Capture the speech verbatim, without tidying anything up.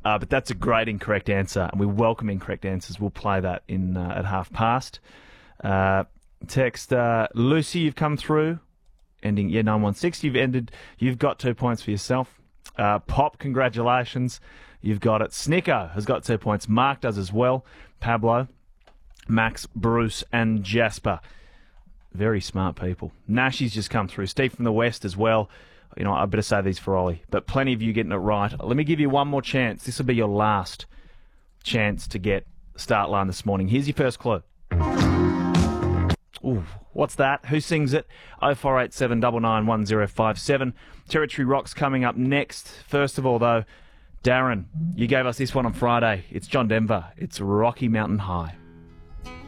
Uh, but that's a great incorrect answer, and we welcome incorrect answers. We'll play that in uh, at half past. Uh, text uh, Lucy, you've come through, ending yeah nine one six. You've ended. You've got two points for yourself. Uh, Pop, congratulations, you've got it. Snicko has got two points. Mark does as well. Pablo, Max, Bruce, and Jasper. Very smart people. Nashy's just come through. Steve from the West as well. You know, I better say these for Ollie, but plenty of you getting it right. Let me give you one more chance. This will be your last chance to get start line this morning. Here's your first clue. Ooh, what's that? Who sings it? oh four eight seven nine nine one oh five seven. Territory Rock's coming up next. First of all, though, Darren, you gave us this one on Friday. It's John Denver. It's Rocky Mountain High.